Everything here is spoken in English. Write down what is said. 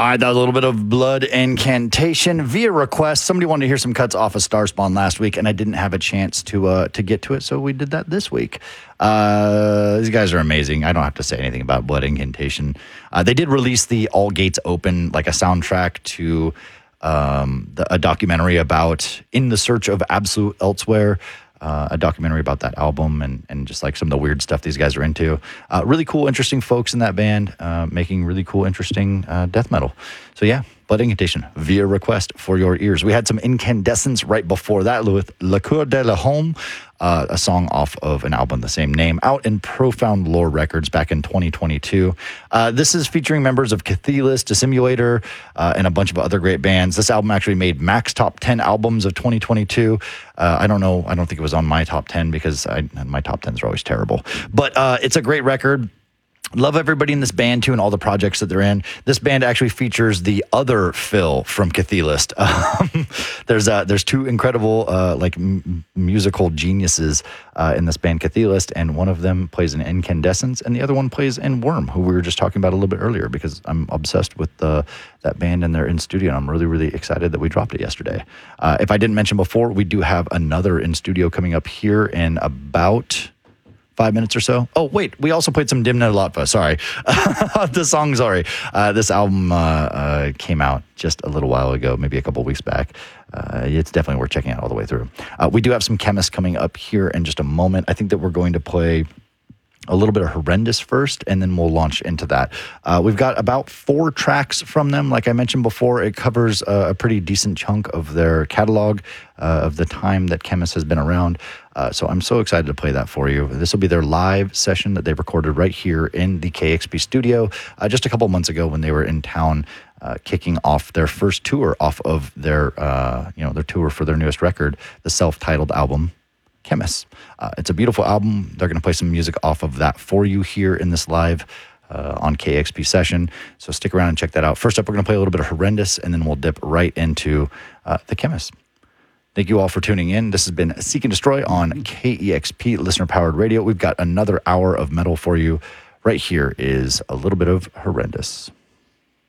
All right, that was a little bit of Blood Incantation via request. Somebody wanted to hear some cuts off of Starspawn last week, and I didn't have a chance to get to it, so we did that this week. These guys are amazing. I don't have to say anything about Blood Incantation. They did release the All Gates Open, like a soundtrack to a documentary about In the Search of Absolute Elsewhere. A documentary about that album and just like some of the weird stuff these guys are into. Really cool, interesting folks in that band making really cool, interesting death metal. So yeah, Blood Incantation via request for your ears. We had some Incandescence right before that with Le Coeur de la Home, a song off of an album the same name, out in Profound Lore Records back in 2022. This is featuring members of Cathilus, Dissimulator, and a bunch of other great bands. This album actually made Mac's Top 10 albums of 2022. I don't know. I don't think it was on my top 10 because my top 10s are always terrible. But it's a great record. Love everybody in this band, too, and all the projects that they're in. This band actually features the other Phil from Cathilist. There's two incredible musical geniuses in this band, Cathilist, and one of them plays in Incandescence, and the other one plays in Worm, who we were just talking about a little bit earlier, because I'm obsessed with that band, and they're in studio, and I'm really, really excited that we dropped it yesterday. If I didn't mention before, we do have another in studio coming up here in about 5 minutes or so. Oh, wait, we also played some Dimna Latva. Sorry. The song, sorry. This album came out just a little while ago, maybe a couple weeks back. It's definitely worth checking out all the way through. We do have some Chemist coming up here in just a moment. I think that we're going to play a little bit of Horrendous first, and then we'll launch into that. We've got about 4 tracks from them. Like I mentioned before, it covers a pretty decent chunk of their catalog of the time that Chemist has been around. So I'm so excited to play that for you. This will be their live session that they recorded right here in the KXP studio just a couple months ago when they were in town kicking off their first tour off of their tour for their newest record, the self-titled album, Chemist. It's a beautiful album. They're going to play some music off of that for you here in this live on KXP session. So stick around and check that out. First up, we're going to play a little bit of Horrendous, and then we'll dip right into the Chemist. Thank you all for tuning in. This has been Seek and Destroy on KEXP, listener-powered radio. We've got another hour of metal for you. Right here is a little bit of Horrendous.